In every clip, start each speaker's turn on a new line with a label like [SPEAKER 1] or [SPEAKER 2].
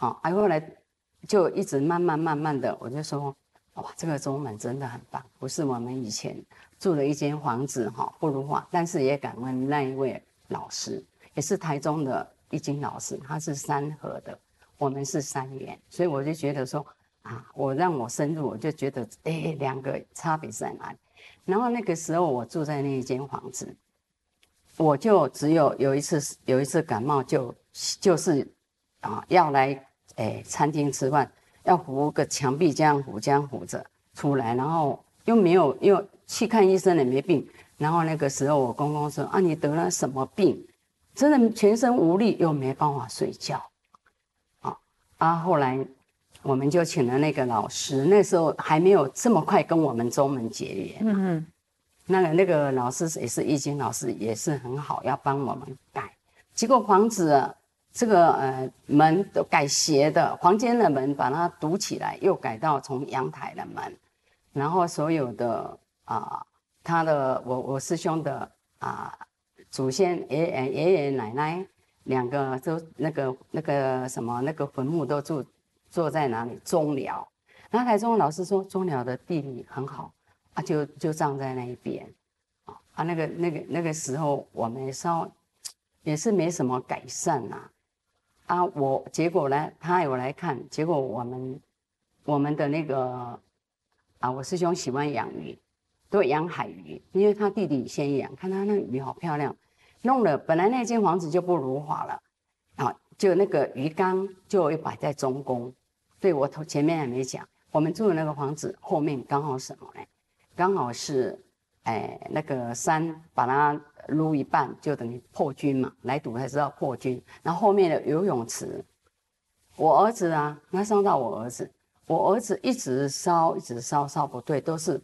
[SPEAKER 1] 好，后来就一直慢慢的，我就说，哇，这个中门真的很棒，不是我们以前住的一间房子哈，不如话，但是也感恩那一位老师，也是台中的易经老师，他是三合的，我们是三元，所以我就觉得说啊，让我深入，我就觉得两个差别在哪里？然后那个时候我住在那一间房子，我就只有一次感冒就是要来餐厅吃饭，要扶个墙壁这样扶着出来，然后又去看医生也没病，然后那个时候我公公说啊你得了什么病？真的全身无力又没办法睡觉，后来我们就请了那个老师，那时候还没有这么快跟我们中门结缘。那个老师也是易经老师，也是很好，要帮我们改。结果房子这个门都改斜的，房间的门把它堵起来，又改到从阳台的门，然后所有的他的我师兄的祖先爷爷奶奶两个都那个什么那个坟墓都坐在哪里？中寮。然后台中老师说中寮的地理很好就葬在那一边那个时候我们也是没什么改善结果呢他有来看，结果我们的那个我师兄喜欢养鱼，都养海鱼，因为他弟弟先养，看他那鱼好漂亮，弄了本来那间房子就不如法了就那个鱼缸就会摆在中宫。对，我前面还没讲，我们住的那个房子后面刚好什么呢？刚好是那个山把它撸一半，就等于破军嘛，来赌才知道破军。然后后面的游泳池，我儿子他伤到我儿子，我儿子一直烧不对，都是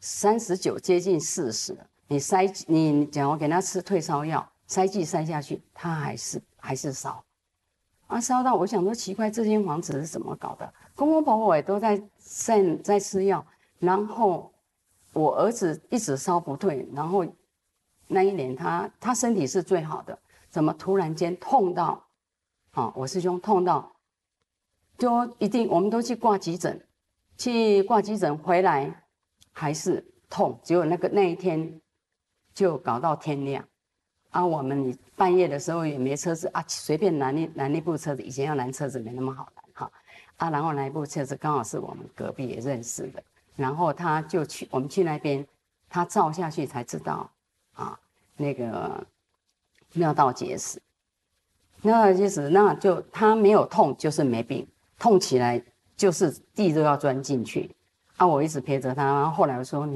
[SPEAKER 1] 39接近40，你假如给他吃退烧药，塞剂塞下去，他还是烧烧到我想说奇怪，这间房子是怎么搞的？公公婆婆也都在吃药，然后我儿子一直烧不退，然后那一年他身体是最好的，怎么突然间痛到我师兄痛到就一定我们都去挂急诊，回来还是痛，只有那一天就搞到天亮我们半夜的时候也没车子随便拦一部车子，以前要拦车子没那么好拦然后那一部车子刚好是我们隔壁也认识的，然后他就我们去那边，他照下去才知道那个尿道结石，那就他没有痛就是没病，痛起来就是地都要钻进去我一直陪着他，然后后来我说